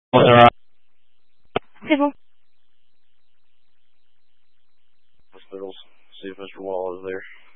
Alright. People. Hospitals. See if Mr. Wall is there.